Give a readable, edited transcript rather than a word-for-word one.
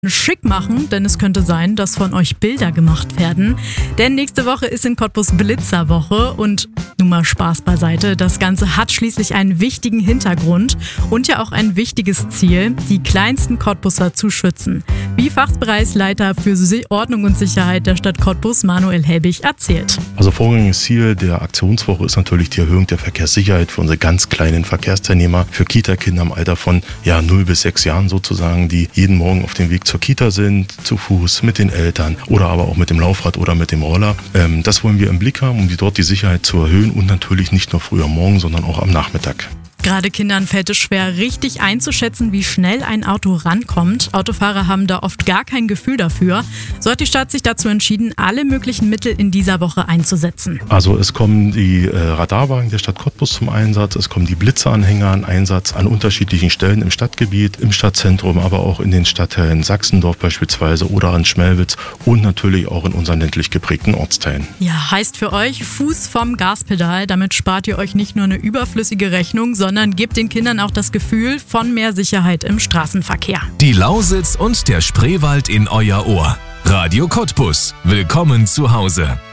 schick machen, denn es könnte sein, dass von euch Bilder gemacht werden. Denn nächste Woche ist in Cottbus Blitzerwoche und nun mal Spaß beiseite. Das Ganze hat schließlich einen wichtigen Hintergrund und ja auch ein wichtiges Ziel, die kleinsten Cottbusser zu schützen. Wie Fachbereichsleiter für Ordnung und Sicherheit der Stadt Cottbus, Manuel Helbig, erzählt. Also vorrangiges Ziel der Aktionswoche ist natürlich die Erhöhung der Verkehrssicherheit für unsere ganz kleinen Verkehrsteilnehmer, für Kita-Kinder im Alter von 0 bis 6 Jahren sozusagen, die jeden Morgen auf dem Weg zur Kita sind, zu Fuß, mit den Eltern oder aber auch mit dem Laufrad oder mit dem Roller. Das wollen wir im Blick haben, um dort die Sicherheit zu erhöhen und natürlich nicht nur früh am Morgen, sondern auch am Nachmittag. Gerade Kindern fällt es schwer, richtig einzuschätzen, wie schnell ein Auto rankommt. Autofahrer haben da oft gar kein Gefühl dafür. So hat die Stadt sich dazu entschieden, alle möglichen Mittel in dieser Woche einzusetzen. Also es kommen die Radarwagen der Stadt Cottbus zum Einsatz, es kommen die Blitzeranhänger in Einsatz an unterschiedlichen Stellen im Stadtgebiet, im Stadtzentrum, aber auch in den Stadtteilen Sachsendorf beispielsweise oder an Schmelwitz und natürlich auch in unseren ländlich geprägten Ortsteilen. Ja, heißt für euch Fuß vom Gaspedal. Damit spart ihr euch nicht nur eine überflüssige Rechnung, sondern gebt den Kindern auch das Gefühl von mehr Sicherheit im Straßenverkehr. Die Lausitz und der Spreewald in euer Ohr. Radio Cottbus. Willkommen zu Hause.